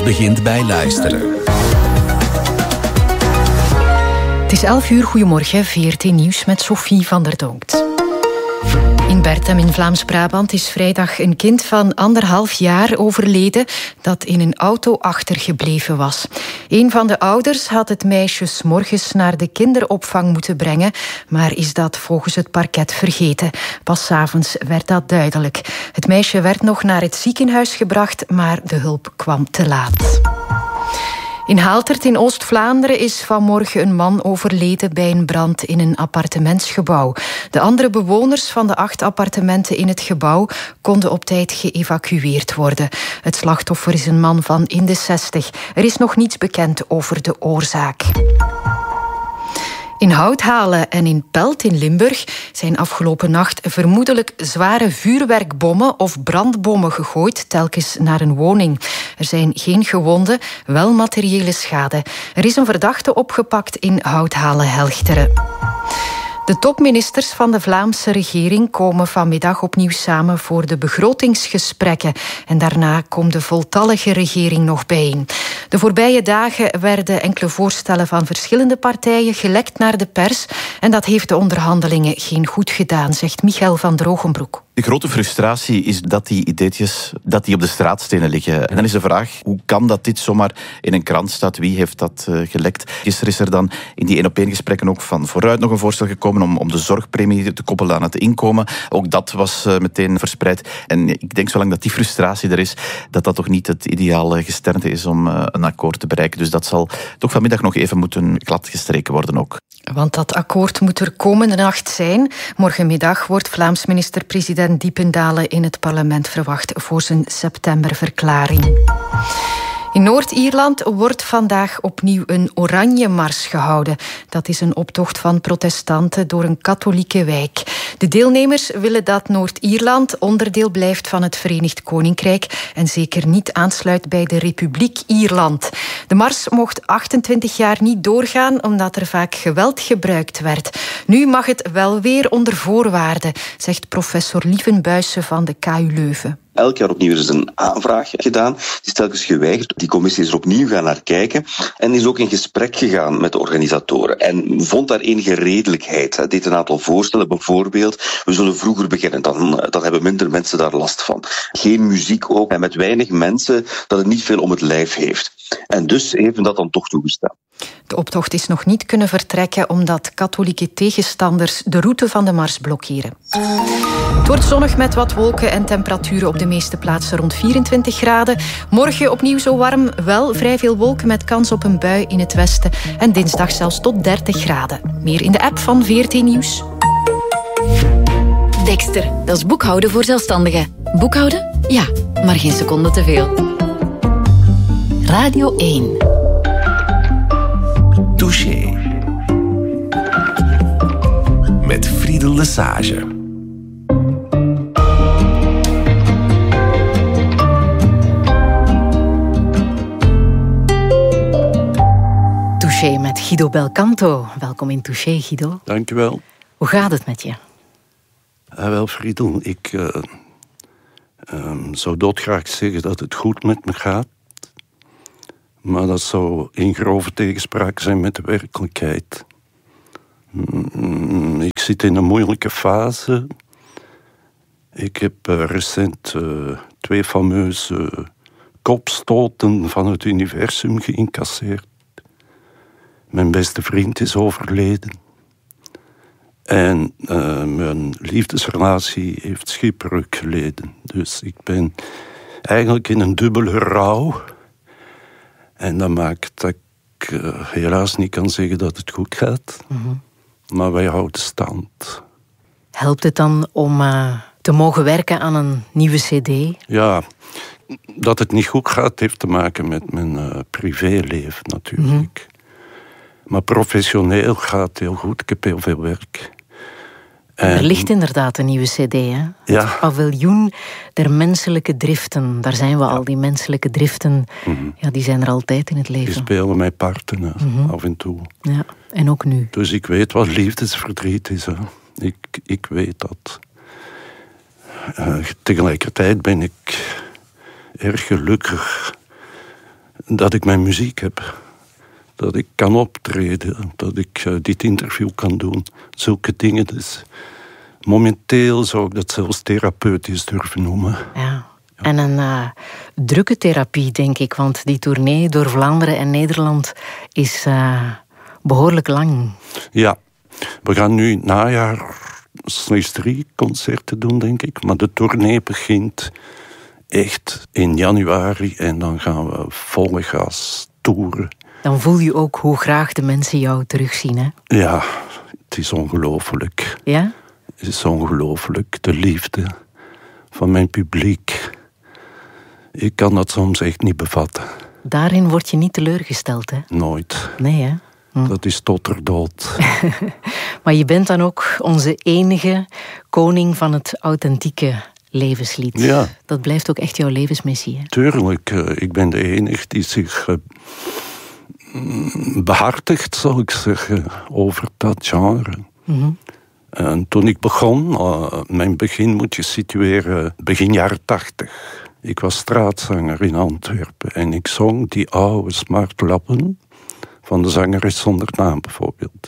Alles begint bij luisteren. Het is 11 uur, goedemorgen, VRT Nieuws met Sophie van der Donkt. In Bertem in Vlaams-Brabant is vrijdag een kind van 1,5 jaar overleden dat in een auto achtergebleven was. Een van de ouders had het meisje 's morgens naar de kinderopvang moeten brengen, maar is dat volgens het parket vergeten. Pas 's avonds werd dat duidelijk. Het meisje werd nog naar het ziekenhuis gebracht, maar de hulp kwam te laat. In Haaltert in Oost-Vlaanderen is vanmorgen een man overleden bij een brand in een appartementsgebouw. De andere bewoners van de 8 appartementen in het gebouw konden op tijd geëvacueerd worden. Het slachtoffer is een man van in de 60. Er is nog niets bekend over de oorzaak. In Houthalen en in Pelt in Limburg zijn afgelopen nacht vermoedelijk zware vuurwerkbommen of brandbommen gegooid, telkens naar een woning. Er zijn geen gewonden, wel materiële schade. Er is een verdachte opgepakt in Houthalen-Helchteren. De topministers van de Vlaamse regering komen vanmiddag opnieuw samen voor de begrotingsgesprekken. En daarna komt de voltallige regering nog bijeen. De voorbije dagen werden enkele voorstellen van verschillende partijen gelekt naar de pers. En dat heeft de onderhandelingen geen goed gedaan, zegt Michael van Drogenbroek. De grote frustratie is dat die ideetjes dat die op de straatstenen liggen. En dan is de vraag, hoe kan dat dit zomaar in een krant staat? Wie heeft dat gelekt? Gisteren is er dan in die 1-op-1 gesprekken ook van vooruit nog een voorstel gekomen om de zorgpremie te koppelen aan het inkomen. Ook dat was meteen verspreid. En ik denk, zolang dat die frustratie er is, dat dat toch niet het ideale gesternte is om een akkoord te bereiken. Dus dat zal toch vanmiddag nog even moeten gladgestreken worden ook. Want dat akkoord moet er komende nacht zijn. Morgenmiddag wordt Vlaams minister-president Diependalen in het parlement verwacht voor zijn septemberverklaring. In Noord-Ierland wordt vandaag opnieuw een oranje mars gehouden. Dat is een optocht van protestanten door een katholieke wijk. De deelnemers willen dat Noord-Ierland onderdeel blijft van het Verenigd Koninkrijk en zeker niet aansluit bij de Republiek Ierland. De mars mocht 28 jaar niet doorgaan omdat er vaak geweld gebruikt werd. Nu mag het wel weer onder voorwaarden, zegt professor Lievenbuijsen van de KU Leuven. Elk jaar opnieuw is een aanvraag gedaan. Die is telkens geweigerd. Die commissie is er opnieuw gaan naar kijken. En is ook in gesprek gegaan met de organisatoren. En vond daar enige redelijkheid. Hij deed een aantal voorstellen. Bijvoorbeeld, we zullen vroeger beginnen. Dan hebben minder mensen daar last van. Geen muziek ook. En met weinig mensen, dat het niet veel om het lijf heeft. En dus heeft men dat dan toch toegestaan. De optocht is nog niet kunnen vertrekken omdat katholieke tegenstanders de route van de mars blokkeren. Het wordt zonnig met wat wolken en temperaturen op de meeste plaatsen rond 24 graden. Morgen opnieuw zo warm, wel vrij veel wolken met kans op een bui in het westen. En dinsdag zelfs tot 30 graden. Meer in de app van VRT Nieuws. Dexter, dat is boekhouden voor zelfstandigen. Boekhouden? Ja, maar geen seconde te veel. Radio 1. Touché. Met Friedel Lesage. Touché met Guido Belcanto. Welkom in Touché, Guido. Dank je wel. Hoe gaat het met je? Wel, Friedel, ik zou doodgraag zeggen dat het goed met me gaat. Maar dat zou in grove tegenspraak zijn met de werkelijkheid. Ik zit in een moeilijke fase. Ik heb recent 2 fameuze kopstoten van het universum geïncasseerd. Mijn beste vriend is overleden. En mijn liefdesrelatie heeft schipbreuk geleden. Dus ik ben eigenlijk in een dubbele rouw. En dat maakt dat ik helaas niet kan zeggen dat het goed gaat. Mm-hmm. Maar wij houden stand. Helpt het dan om te mogen werken aan een nieuwe cd? Ja, dat het niet goed gaat heeft te maken met mijn privéleven natuurlijk. Mm-hmm. Maar professioneel gaat het heel goed. Ik heb heel veel werk. Er ligt inderdaad een nieuwe cd, hè? Ja. Het paviljoen der menselijke driften. Daar zijn we al, die menselijke driften. Mm-hmm. Ja, die zijn er altijd in het leven. Die spelen mij parten, af en toe. Ja, en ook nu. Dus ik weet wat liefdesverdriet is. Hè. Ik weet dat. Tegelijkertijd ben ik erg gelukkig dat ik mijn muziek heb. Dat ik kan optreden, dat ik dit interview kan doen. Zulke dingen. Dus momenteel zou ik dat zelfs therapeutisch durven noemen. Ja. En een drukke therapie, denk ik. Want die tournee door Vlaanderen en Nederland is behoorlijk lang. Ja, we gaan nu in het najaar slechts 3 concerten doen, denk ik. Maar de tournee begint echt in januari. En dan gaan we volle gas toeren. Dan voel je ook hoe graag de mensen jou terugzien, hè? Ja, het is ongelooflijk. Ja? Het is ongelooflijk, de liefde van mijn publiek. Ik kan dat soms echt niet bevatten. Daarin word je niet teleurgesteld, hè? Nooit. Nee, hè? Dat is tot er dood. Maar je bent dan ook onze enige koning van het authentieke levenslied. Ja. Dat blijft ook echt jouw levensmissie, hè? Tuurlijk, ik ben de enige die zich behartigt, zal ik zeggen, over dat genre. Mm-hmm. En toen ik begon, mijn begin moet je situeren begin jaren 80. Ik was straatzanger in Antwerpen en ik zong die oude smartlappen van de zangeres zonder naam bijvoorbeeld.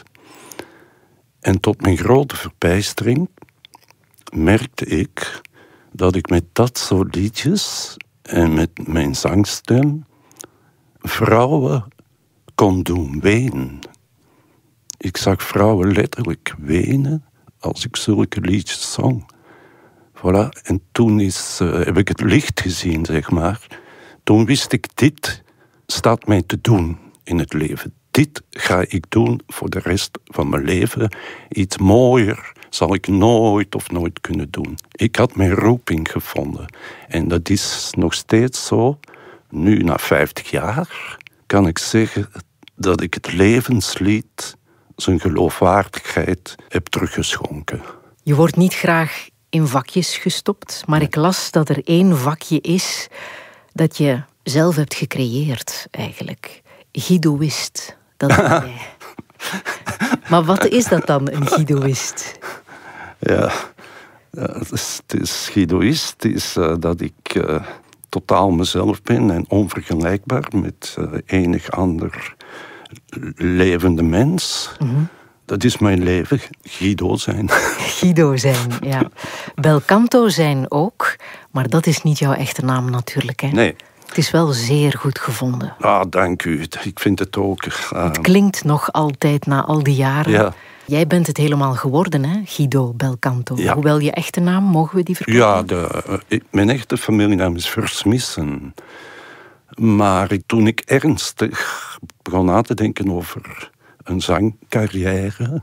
En tot mijn grote verbijstering merkte ik dat ik met dat soort liedjes en met mijn zangstem vrouwen kon doen wenen. Ik zag vrouwen letterlijk wenen als ik zulke liedjes zong. Voilà. En toen heb ik het licht gezien, zeg maar. Toen wist ik, dit staat mij te doen in het leven. Dit ga ik doen voor de rest van mijn leven. Iets mooier zal ik nooit kunnen doen. Ik had mijn roeping gevonden. En dat is nog steeds zo. Nu, na 50 jaar, kan ik zeggen dat ik het levenslied zijn geloofwaardigheid heb teruggeschonken. Je wordt niet graag in vakjes gestopt, maar ik las dat er 1 vakje is dat je zelf hebt gecreëerd, eigenlijk. Guidoïst. Dat ben jij. Maar wat is dat dan, een guidoïst? Ja, het is guidoïst. Het is dat ik totaal mezelf ben en onvergelijkbaar met enig ander levende mens. Mm-hmm. Dat is mijn leven, Guido zijn. Guido zijn, ja. Belcanto zijn ook, maar dat is niet jouw echte naam natuurlijk, hè? Nee. Het is wel zeer goed gevonden. Dank u. Ik vind het ook. Het klinkt nog altijd na al die jaren. Ja. Jij bent het helemaal geworden, hè? Guido Belcanto. Ja. Hoewel je echte naam, mogen we die verklappen? Ja, mijn echte familienaam is Versmissen. Maar toen ik ernstig begon na te denken over een zangcarrière,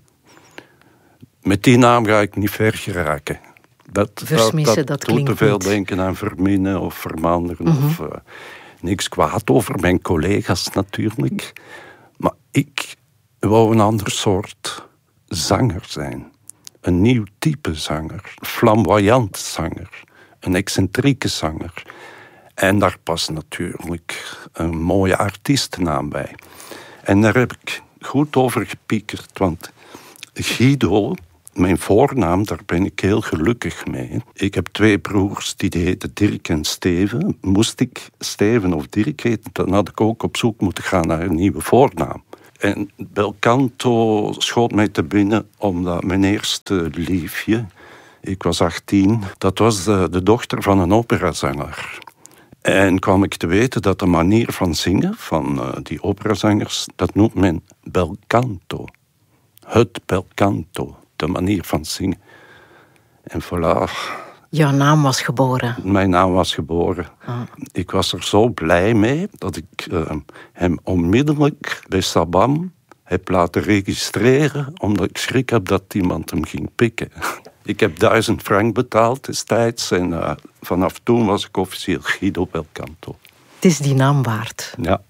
met die naam ga ik niet ver geraken. Versmissen, dat doet klinkt te veel niet. denken aan verminnen of vermanderen. Mm-hmm. Of niks kwaad over mijn collega's natuurlijk. Maar ik wou een ander soort zanger zijn. Een nieuw type zanger. Flamboyant zanger. Een excentrieke zanger. En daar past natuurlijk een mooie artiestennaam bij. En daar heb ik goed over gepiekerd, want Guido, mijn voornaam, daar ben ik heel gelukkig mee. Ik heb 2 broers, die heten Dirk en Steven. Moest ik Steven of Dirk heten, dan had ik ook op zoek moeten gaan naar een nieuwe voornaam. En Belcanto schoot mij te binnen, omdat mijn eerste liefje, ik was 18, dat was de dochter van een operazanger. En kwam ik te weten dat de manier van zingen van die operazangers, dat noemt men belcanto. Het belcanto, de manier van zingen. En voilà. Jouw naam was geboren. Mijn naam was geboren. Ik was er zo blij mee dat ik hem onmiddellijk bij Sabam heb laten registreren, omdat ik schrik heb dat iemand hem ging pikken. Ik heb 1000 frank betaald destijds en vanaf toen was ik officieel Guido Belcanto. Het is die naam waard. Ja.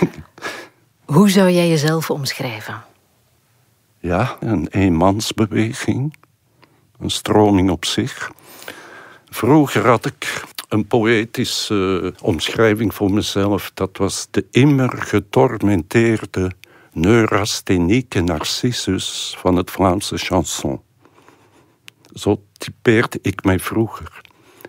Hoe zou jij jezelf omschrijven? Ja, een eenmansbeweging. Een stroming op zich. Vroeger had ik een poëtische omschrijving voor mezelf. Dat was de immer getormenteerde neurasthenieke Narcissus van het Vlaamse chanson. Zo typeerde ik mij vroeger.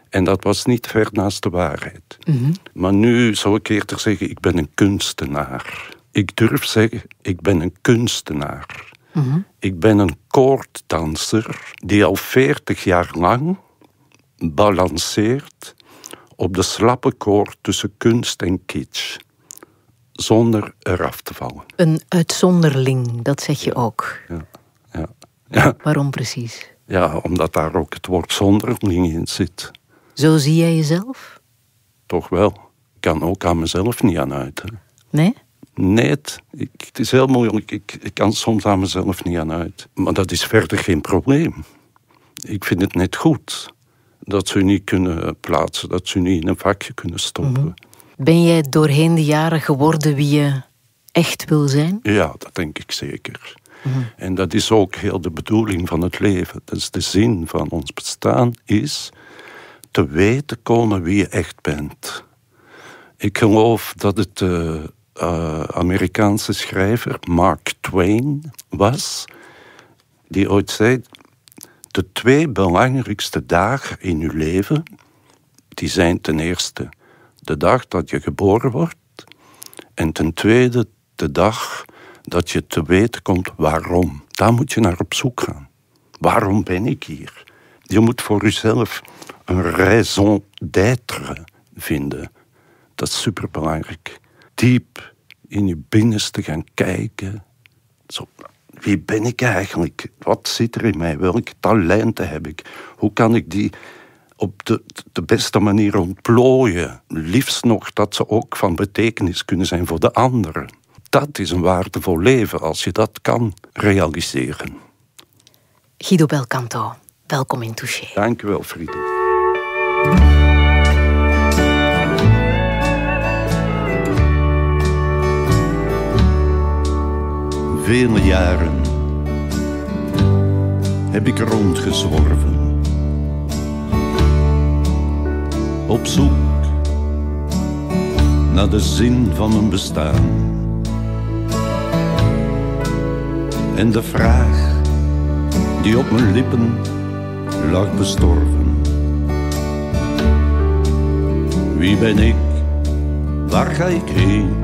En dat was niet ver naast de waarheid. Maar nu zou ik eerder zeggen, ik ben een kunstenaar. Ik durf zeggen, ik ben een kunstenaar. Ik ben een koorddanser die al 40 jaar lang balanceert op de slappe koord tussen kunst en kitsch. Zonder eraf te vallen. Een uitzonderling, dat zeg je ook. Ja. Waarom precies? Ja, omdat daar ook het woord zonderling in zit. Zo zie jij jezelf? Toch wel. Ik kan ook aan mezelf niet aan uit. Hè. Nee? Nee, het is heel moeilijk. Ik kan soms aan mezelf niet aan uit. Maar dat is verder geen probleem. Ik vind het net goed dat ze u niet kunnen plaatsen, dat ze u niet in een vakje kunnen stoppen. Ben jij doorheen de jaren geworden wie je echt wil zijn? Ja, dat denk ik zeker. En dat is ook heel de bedoeling van het leven. Dus de zin van ons bestaan is te weten komen wie je echt bent. Ik geloof dat het de Amerikaanse schrijver Mark Twain was, die ooit zei, de 2 belangrijkste dagen in uw leven, die zijn ten eerste de dag dat je geboren wordt en ten tweede de dag dat je te weten komt waarom. Daar moet je naar op zoek gaan. Waarom ben ik hier? Je moet voor jezelf een raison d'être vinden. Dat is superbelangrijk. Diep in je binnenste gaan kijken. Zo, wie ben ik eigenlijk? Wat zit er in mij? Welke talenten heb ik? Hoe kan ik die op de beste manier ontplooien? Liefst nog dat ze ook van betekenis kunnen zijn voor de anderen. Dat is een waardevol leven als je dat kan realiseren. Guido Belcanto, welkom in Touché. Dank u wel, Friede. Vele jaren heb ik rondgezworven, op zoek naar de zin van mijn bestaan. En de vraag die op mijn lippen lag bestorven: wie ben ik? Waar ga ik heen?